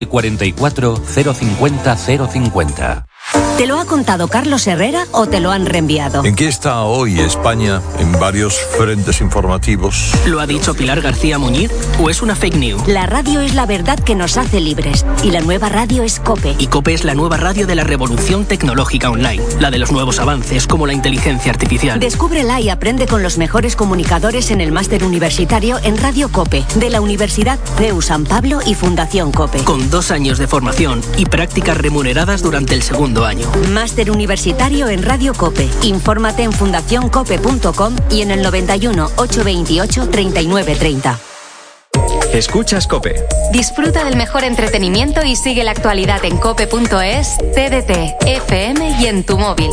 44 050 050. ¿Te lo ha contado Carlos Herrera o te lo han reenviado? ¿En qué está hoy España en varios frentes informativos? ¿Lo ha dicho Pilar García Muñiz o es una fake news? La radio es la verdad que nos hace libres y la nueva radio es COPE. Y COPE es la nueva radio de la revolución tecnológica online, la de los nuevos avances como la inteligencia artificial. Descúbrela y aprende con los mejores comunicadores en el máster universitario en Radio COPE de la Universidad CEU San Pablo y Fundación COPE. Con 2 años de formación y prácticas remuneradas durante el segundo año. Máster universitario en Radio COPE. Infórmate en fundacioncope.com y en el 91 828 3930. Escuchas COPE. Disfruta del mejor entretenimiento y sigue la actualidad en cope.es, TDT, FM y en tu móvil.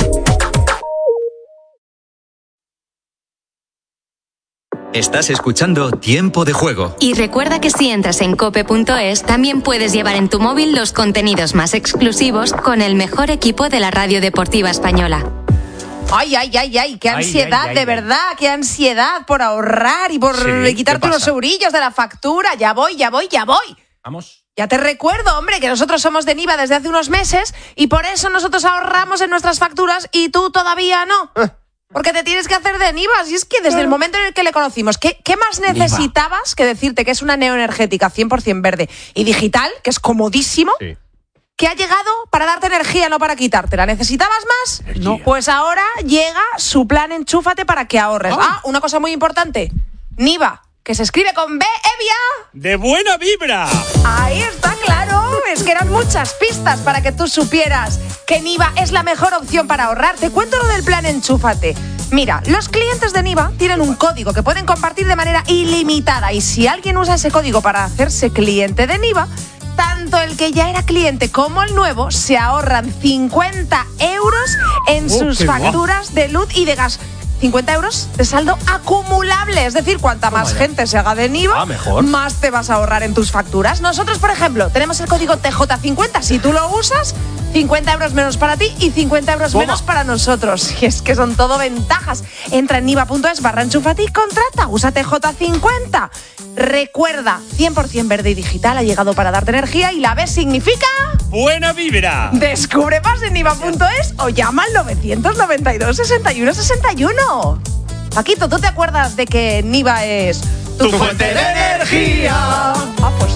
Estás escuchando Tiempo de Juego. Y recuerda que si entras en cope.es, también puedes llevar en tu móvil los contenidos más exclusivos con el mejor equipo de la radio deportiva española. Ay, qué ansiedad, de verdad, qué ansiedad por ahorrar y por quitarte unos eurillos de la factura. Ya voy. Vamos. Ya te recuerdo, hombre, que nosotros somos de Niva desde hace unos meses y por eso nosotros ahorramos en nuestras facturas y tú todavía no. Porque te tienes que hacer de Niva. Y es que desde el momento en el que le conocimos, ¿qué más necesitabas que decirte que es una neoenergética 100% verde y digital, que es comodísimo? Sí. Que ha llegado para darte energía, no para quitártela. ¿Necesitabas más? Energía. No. Pues ahora llega su plan Enchúfate para que ahorres. Una cosa muy importante. Niva, que se escribe con B, Evia. ¡De buena vibra! Ahí está, claro. Es que eran muchas pistas para que tú supieras que Niva es la mejor opción para ahorrar. Te cuento lo del plan Enchúfate. Mira, los clientes de Niva tienen un código que pueden compartir de manera ilimitada. Y si alguien usa ese código para hacerse cliente de Niva, tanto el que ya era cliente como el nuevo se ahorran 50 euros en sus facturas de luz y de gas. 50 euros de saldo acumulable. Es decir, cuanta más gente se haga de Niva, más te vas a ahorrar en tus facturas. Nosotros, por ejemplo, tenemos el código TJ50. Si tú lo usas, 50 euros menos para ti y 50 euros menos para nosotros. Y es que son todo ventajas. Entra en niva.es/enchúfate y contrata. Usa TJ50. Recuerda, 100% verde y digital ha llegado para darte energía y la B significa... ¡buena vibra! Descubre más en niva.es o llama al 992 61 61. Paquito, ¿tú te acuerdas de que Niva es tu fuente de energía? Pues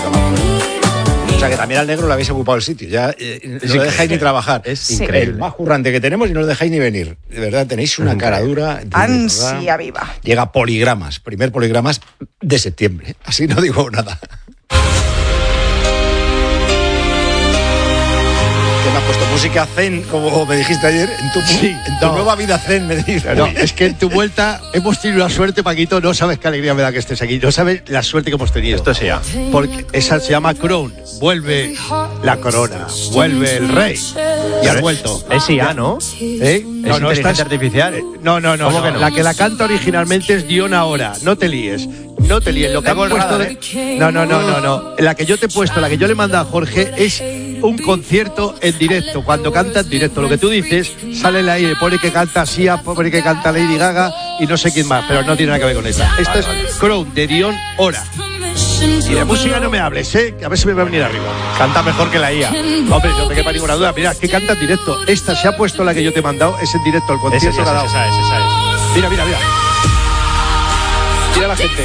o sea que también al negro le habéis ocupado el sitio. Ya no lo dejáis ni trabajar. Es increíble. El más currante que tenemos y no os dejáis ni venir. De verdad, tenéis una cara dura. Ansia viva. Llega poligramas. Primer poligramas de septiembre. Así no digo nada. Me has puesto música zen, como me dijiste ayer, en tu nueva vida zen, me dijiste. No, es que en tu vuelta hemos tenido una suerte, Paquito, no sabes qué alegría me da que estés aquí, no sabes la suerte que hemos tenido. Esto sí ya. Porque esa se llama Crown, vuelve la corona, vuelve el rey, y has vuelto. Es IA, ¿no? ¿Eh? No, inteligencia artificial. No, ¿Cómo que no? la que la canta originalmente es Diona Ora, no te líes. Lo que han puesto No. La que yo te he puesto, la que yo le mando a Jorge es un concierto en directo, cuando canta en directo. Lo que tú dices, sale la aire, pone que canta Sia, pone que canta Lady Gaga y no sé quién más, pero no tiene nada que ver con esta. Esta es Crown de Dion Ora. Y de música no me hables, que a ver si me va a venir arriba. Canta mejor que la IA. Hombre, no te quepa ninguna duda. Mira, que canta en directo. Esta se ha puesto, la que yo te he mandado, es en directo. El concierto esa es. Mira. Mira la gente.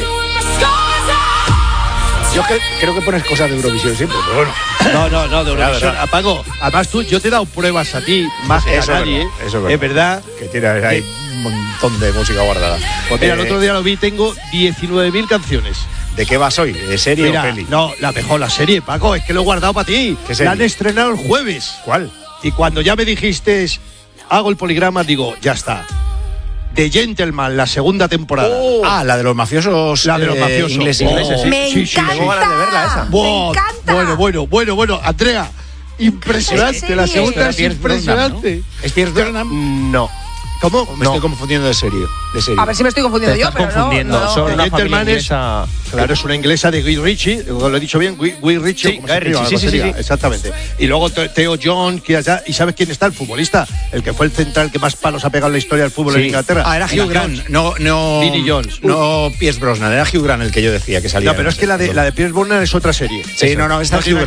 Yo creo que pones cosas de Eurovisión siempre, pero bueno. No, de Eurovisión. Apago. Además, yo te he dado pruebas a ti, más que a nadie. Eso es verdad. Que tienes ahí un montón de música guardada. Pues mira, el otro día lo vi, tengo 19.000 canciones. ¿De qué vas hoy? ¿De serie o peli? No, la serie, Paco, es que lo he guardado para ti. ¿Qué serie? La han estrenado el jueves. ¿Cuál? Y cuando ya me dijiste, hago el poligrama, digo, ya está. The Gentleman, la segunda temporada. La de los mafiosos. La de los mafiosos. Ingleses. Sí. Me encanta. Tengo ganas de verla esa. Me encanta. Bueno, Andrea, impresionante. La segunda es impresionante. ¿Es Pierce Brosnan? No. ¿Cómo? Me estoy confundiendo de serie. A ver si me estoy confundiendo yo, pero no. Son una familia Gentleman inglesa. Claro, es una inglesa de Guy Ritchie, lo he dicho bien, Guy Ritchie. Sí, Guy Ritchie, sí. Exactamente. Y luego Theo John, que allá, ¿y sabes quién está? El futbolista, el que fue el central que más palos ha pegado en la historia del fútbol en Inglaterra. Ah, era Hugh Grant, no Vinnie Jones. No Pierce Brosnan, era Hugh Grant el que yo decía que salía. No, pero es que la de Pierce Brosnan es otra serie. Sí, no, esta es Hugh Grant.